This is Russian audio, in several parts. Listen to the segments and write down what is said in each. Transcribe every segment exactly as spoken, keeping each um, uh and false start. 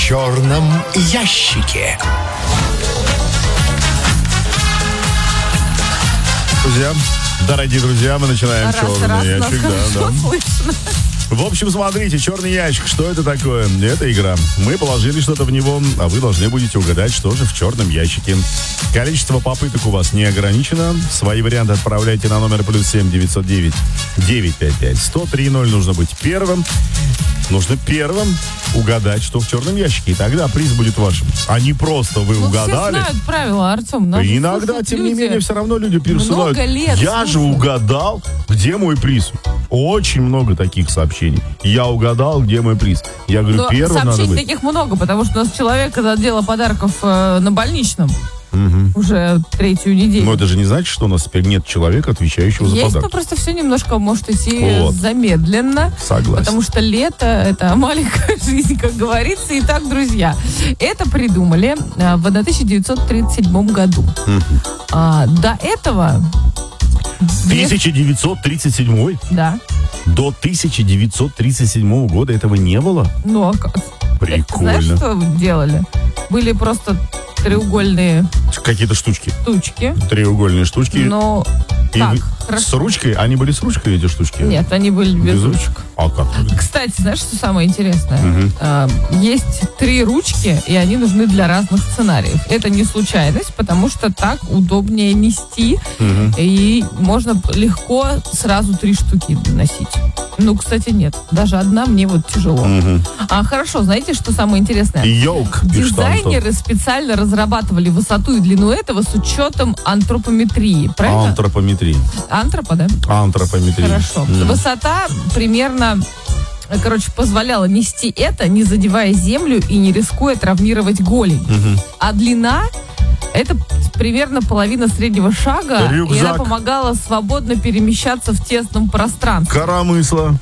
черном ящике. Друзья, дорогие друзья, мы начинаем Раз, черный раз, ящик. нас Да, хорошо да. слышно. В общем, смотрите, черный ящик, что это такое? Это игра. Мы положили что-то в него, а вы должны будете угадать, что же в черном ящике. Количество попыток у вас не ограничено. Свои варианты отправляйте на номер плюс семь девятьсот девять девятьсот пятьдесят пять сто три ноль. Нужно быть первым. Нужно первым угадать, что в черном ящике. И тогда приз будет вашим. А не просто вы Ну, угадали. все знают правила, Артем. Нас И иногда, слушают тем люди. не менее, все равно люди пересылают. Много лет Я же слушают. угадал, где мой приз. Очень много таких сообщений. Я угадал, где мой приз. Я говорю, Но первым надо сообщений быть. таких много, потому что у нас человек из отдела подарков э, на больничном уже третью неделю. Но это же не значит, что у нас теперь нет человека, отвечающего за Есть, но подарок. просто все немножко может идти Вот. замедленно. Согласен. Потому что лето — это маленькая жизнь, как говорится. Итак, друзья, это придумали а, в тысяча девятьсот тридцать седьмом году. А, до этого... тысяча девятьсот тридцать седьмой? Да. До тысяча девятьсот тридцать седьмого года этого не было? Ну, а как? Прикольно. Знаешь, что делали? Были просто треугольные Какие-то штучки. штучки. Треугольные штучки. Но И как? вы- Хорошо. С ручкой? Они были с ручкой, эти штучки? Нет, они были без, ручек. А как? Кстати, знаешь, что самое интересное? Мгм. А, есть три ручки, и они нужны для разных сценариев. Это не случайность, потому что так удобнее нести, Мгм. и можно легко сразу три штуки носить. Ну, кстати, нет. Даже одна мне вот тяжело. Мгм. А хорошо, знаете, что самое интересное? Йоук, пишет Антон. Дизайнеры специально разрабатывали высоту и длину этого с учетом антропометрии. Правильно? Антропометрия. Антропо, да? Антропометрия. Хорошо. Мгм. Высота примерно, короче, позволяла нести это, не задевая землю и не рискуя травмировать голень. Мгм. А длина — это примерно половина среднего шага, и Рюкзак. она помогала свободно перемещаться в тесном пространстве. Коромысло.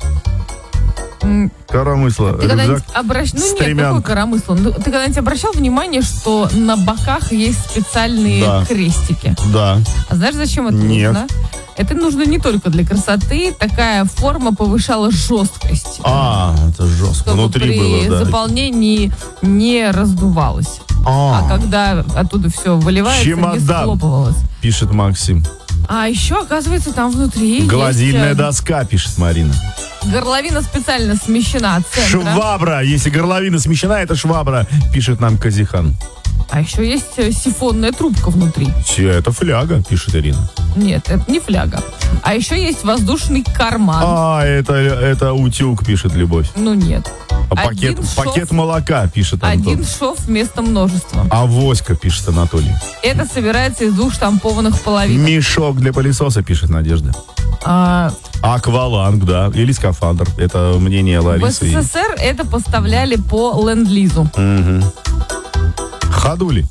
М, Коромысло. Ты когда-нибудь Рюкзак. обращал... Ну нет, стремянка. какой коромысл? Ну, ты когда-нибудь обращал внимание, что на боках есть специальные Да. крестики? Да. А знаешь, зачем это Нет. нужно? Это нужно не только для красоты. Такая форма повышала жесткость. А, это жестко. Чтобы Внутри при было, да. заполнении не раздувалось. А А, когда оттуда все выливается, не Чемодан. схлопывалось. пишет Максим. А еще, оказывается, там внутри Гладильная есть, э, доска, пишет Марина. горловина специально смещена от центра. Швабра. Если горловина смещена, это швабра, пишет нам Казихан. А еще есть э, сифонная трубка внутри. Че, это фляга, пишет Ирина. Нет, это не фляга. А еще есть воздушный карман. А, это, это утюг, пишет Любовь. Ну нет. А пакет, Один шов- пакет молока, пишет Антон. Один шов вместо множества. Авоська, пишет Анатолий. Это собирается из двух штампованных половинок. Мешок для пылесоса, пишет Надежда. А, Акваланг, да, или скафандр. Это мнение в Ларисы. и- СССР это поставляли по ленд-лизу. Мгм. Ходули.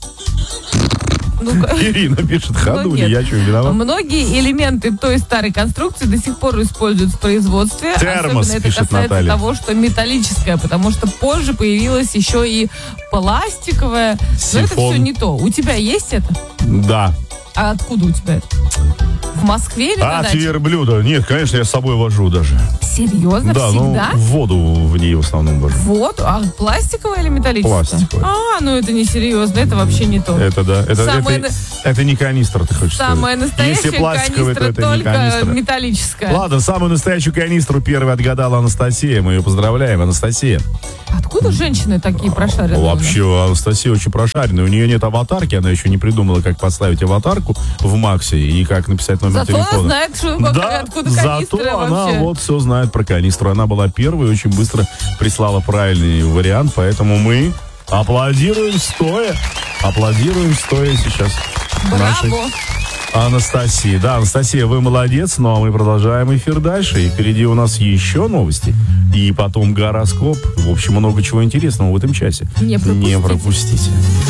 Ну-ка. Ирина пишет, ходули, нет. я что, виноват? Многие элементы той старой конструкции до сих пор используют в производстве. Термос, Особенно это пишет касается Наталья. того, что металлическое, потому что позже появилась еще и пластиковое. Но это Сифон. все не то. У тебя есть это? Да. А откуда у тебя это? В Москве или на От даче? верблюда. Нет, конечно, я с собой вожу даже. Серьезно? Да, ну, Всегда? в воду в ней в основном вожу. Вот, а пластиковое или металлическое? Пластиковое. А, ну это не серьезно, это вообще не то. Это да. Это, Самое это, на- это не канистра, ты хочешь Самая сказать. настоящая Если пластиковый, то канистра это не только канистра. металлическая. Ладно, самую настоящую канистру первой отгадала Анастасия. Мы ее поздравляем, Анастасия. Откуда женщины такие прошаренные? у нас? Вообще, Анастасия очень прошаренная. У нее нет аватарки, она еще не придумала, как поставить аватарку в Максе и как написать номер Зато она телефона. знает, что, Да, откуда канистра зато она вообще. вот все знает про канистру. Она была первой и очень быстро прислала правильный вариант, поэтому мы аплодируем стоя. Аплодируем стоя сейчас нашей Браво! Анастасии. Да, Анастасия, вы молодец, ну а мы продолжаем эфир дальше. И впереди у нас еще новости. И потом гороскоп. В общем, много чего интересного в этом часе. Не пропустите. Не пропустите.